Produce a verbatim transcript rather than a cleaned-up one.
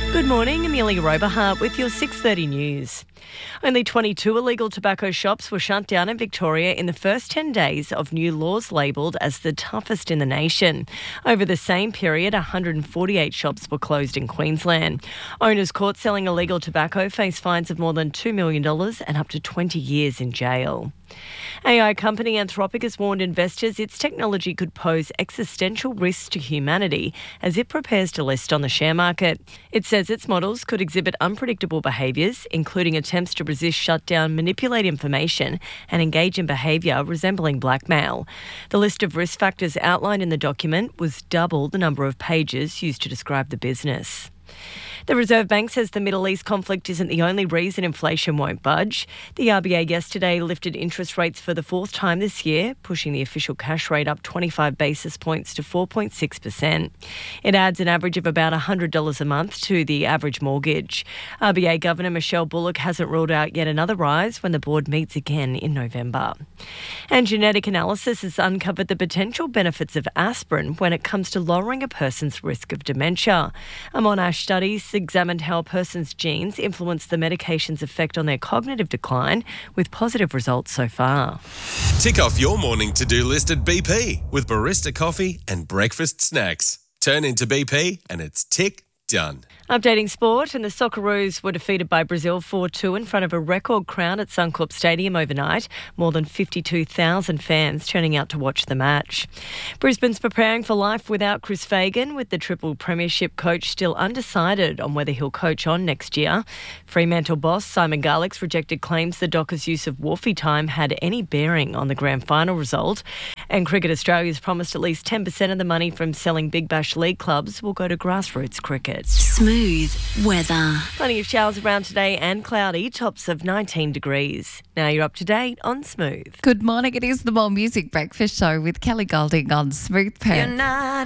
Good morning, Amelia Roberhart with your six thirty news. Only twenty-two illegal tobacco shops were shut down in Victoria in the first ten days of new laws labelled as the toughest in the nation. Over the same period, one hundred forty-eight shops were closed in Queensland. Owners caught selling illegal tobacco face fines of more than two million dollars and up to twenty years in jail. A I company Anthropic has warned investors its technology could pose existential risks to humanity as it prepares to list on the share market. It says its models could exhibit unpredictable behaviours, including attempts to resist shutdown, manipulate information and engage in behaviour resembling blackmail. The list of risk factors outlined in the document was double the number of pages used to describe the business. The Reserve Bank says the Middle East conflict isn't the only reason inflation won't budge. The R B A yesterday lifted interest rates for the fourth time this year, pushing the official cash rate up twenty-five basis points to four point six percent. It adds an average of about one hundred dollars a month to the average mortgage. R B A Governor Michelle Bullock hasn't ruled out yet another rise when the board meets again in November. And genetic analysis has uncovered the potential benefits of aspirin when it comes to lowering a person's risk of dementia. A Monash study examined how a person's genes influence the medication's effect on their cognitive decline, with positive results so far. Tick off your morning to-do list at B P with barista coffee and breakfast snacks. Turn into B P and it's tick done. Updating sport, and the Socceroos were defeated by Brazil four two in front of a record crowd at Suncorp Stadium overnight. More than fifty-two thousand fans turning out to watch the match. Brisbane's preparing for life without Chris Fagan, with the triple premiership coach still undecided on whether he'll coach on next year. Fremantle boss Simon Garlick's rejected claims the Dockers' use of Wharfie time had any bearing on the grand final result. And Cricket Australia's promised at least ten percent of the money from selling Big Bash League clubs will go to grassroots cricket. Smooth weather. Plenty of showers around today and cloudy, tops of nineteen degrees. Now you're up to date on Smooth. Good morning. It is the More Music Breakfast Show with Kelly Golding on Smooth Perth.